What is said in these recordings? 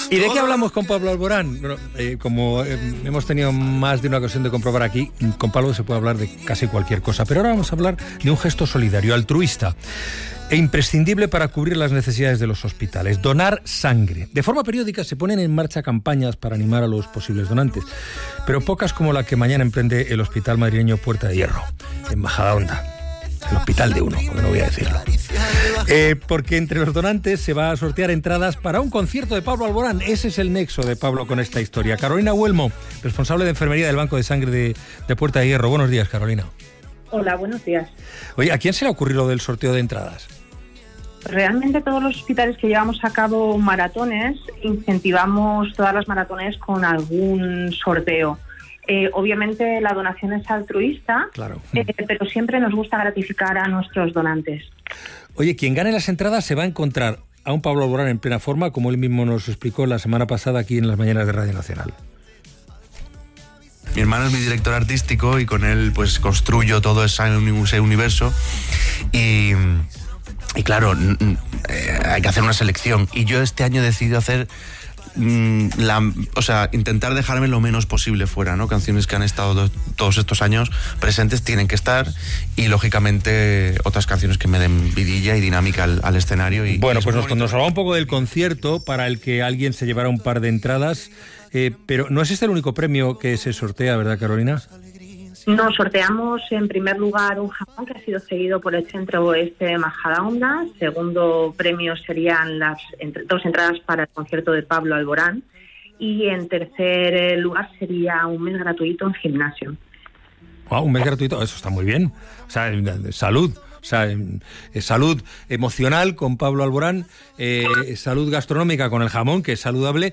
¿Y de qué hablamos con Pablo Alborán? Bueno, como hemos tenido más de una ocasión de comprobar aquí, con Pablo se puede hablar de casi cualquier cosa, pero ahora vamos a hablar de un gesto solidario, altruista e imprescindible para cubrir las necesidades de los hospitales: donar sangre. De forma periódica se ponen en marcha campañas para animar a los posibles donantes, pero pocas como la que mañana emprende el Hospital Madrileño Puerta de Hierro, en Majadahonda. El hospital de uno, porque no voy a decirlo. Porque entre los donantes se va a sortear entradas para un concierto de Pablo Alborán. Ese es el nexo de Pablo con esta historia. Carolina Huelmo, responsable de enfermería del Banco de Sangre de Puerta de Hierro. Buenos días, Carolina. Hola, buenos días. Oye, ¿a quién se le ha ocurrido lo del sorteo de entradas? Realmente todos los hospitales que llevamos a cabo maratones, incentivamos todas las maratones con algún sorteo. Obviamente la donación es altruista, claro. Pero siempre nos gusta gratificar a nuestros donantes. Oye, quien gane las entradas se va a encontrar a un Pablo Alborán en plena forma, como él mismo nos explicó la semana pasada aquí en las mañanas de Radio Nacional. Mi hermano es mi director artístico y con él pues construyo todo ese universo y claro, hay que hacer una selección. Y yo este año he decidido hacer intentar dejarme lo menos posible fuera, ¿no? Canciones que han estado todos estos años presentes tienen que estar, y lógicamente otras canciones que me den vidilla y dinámica al escenario. Bueno, pues nos hablaba un poco del concierto para el que alguien se llevará un par de entradas, pero no es este el único premio que se sortea, ¿verdad, Carolina? No, sorteamos en primer lugar un jamón que ha sido cedido por el Centro Oeste de Majadahonda. Segundo premio serían dos entradas para el concierto de Pablo Alborán. Y en tercer lugar sería un mes gratuito en gimnasio. Wow, un mes gratuito, eso está muy bien. O sea, salud. O sea, salud emocional con Pablo Alborán, salud gastronómica con el jamón, que es saludable,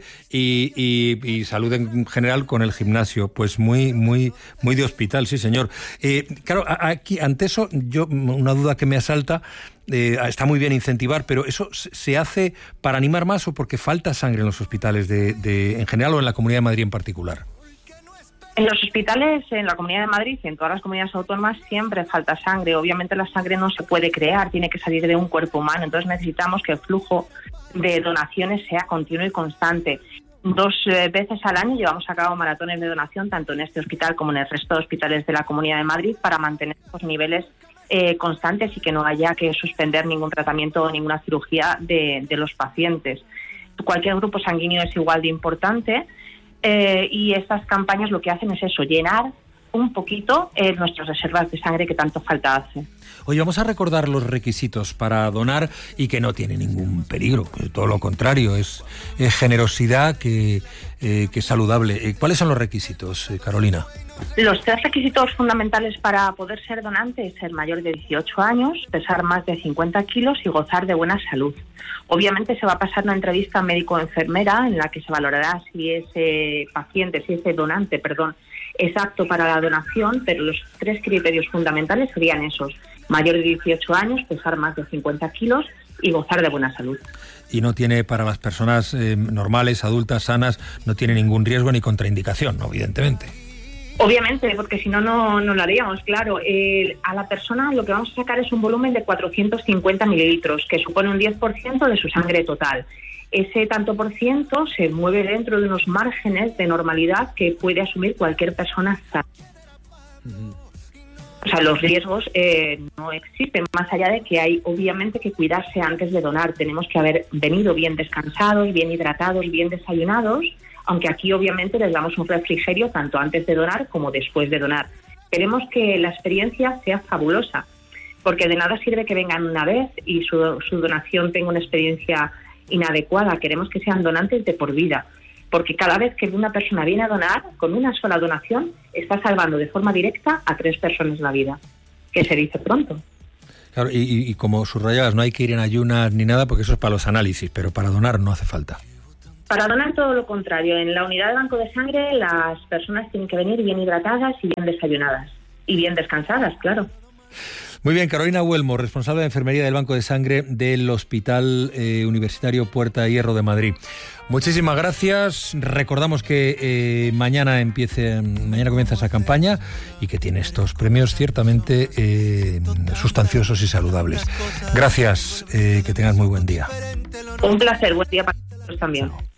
y salud en general con el gimnasio. Pues muy de hospital, sí, señor. Claro, aquí, ante eso, una duda que me asalta. Está muy bien incentivar, pero ¿eso se hace para animar más o porque falta sangre en los hospitales en general o en la Comunidad de Madrid en particular? En los hospitales, en la Comunidad de Madrid y en todas las comunidades autónomas siempre falta sangre. Obviamente la sangre no se puede crear, tiene que salir de un cuerpo humano. Entonces necesitamos que el flujo de donaciones sea continuo y constante. 2 veces al año llevamos a cabo maratones de donación, tanto en este hospital como en el resto de hospitales de la Comunidad de Madrid, para mantener los niveles constantes y que no haya que suspender ningún tratamiento o ninguna cirugía de los pacientes. Cualquier grupo sanguíneo es igual de importante. Y estas campañas lo que hacen es eso, llenar un poquito nuestras reservas de sangre que tanto falta hace. Oye, vamos a recordar los requisitos para donar y que no tiene ningún peligro, todo lo contrario, es generosidad que es saludable. ¿Cuáles son los requisitos, Carolina? Los 3 requisitos fundamentales para poder ser donante es ser mayor de 18 años, pesar más de 50 kilos y gozar de buena salud. Obviamente se va a pasar una entrevista médico-enfermera en la que se valorará si ese donante es apto para la donación, pero los 3 criterios fundamentales serían esos: mayor de 18 años, pesar más de 50 kilos y gozar de buena salud. Y no tiene, para las personas normales, adultas, sanas, no tiene ningún riesgo ni contraindicación, ¿no? Evidentemente. Obviamente, porque si no, no lo haríamos, claro. A la persona lo que vamos a sacar es un volumen de 450 mililitros, que supone un 10% de su sangre total. Ese tanto por ciento se mueve dentro de unos márgenes de normalidad que puede asumir cualquier persona sana. O sea, los riesgos no existen, más allá de que hay obviamente que cuidarse antes de donar. Tenemos que haber venido bien descansados, bien hidratados, bien desayunados, aunque aquí obviamente les damos un refrigerio tanto antes de donar como después de donar. Queremos que la experiencia sea fabulosa, porque de nada sirve que vengan una vez y su donación tenga una experiencia inadecuada. Queremos que sean donantes de por vida, porque cada vez que una persona viene a donar, con una sola donación, está salvando de forma directa a 3 personas la vida, que se dice pronto. Claro, y como subrayabas, no hay que ir en ayunas ni nada, porque eso es para los análisis, pero para donar no hace falta. Para donar todo lo contrario. En la unidad de banco de sangre las personas tienen que venir bien hidratadas y bien desayunadas. Y bien descansadas, claro. Muy bien, Carolina Huelmo, responsable de enfermería del Banco de Sangre del Hospital Universitario Puerta de Hierro de Madrid. Muchísimas gracias. Recordamos que mañana comienza esa campaña y que tiene estos premios ciertamente sustanciosos y saludables. Gracias, que tengas muy buen día. Un placer, buen día para todos también.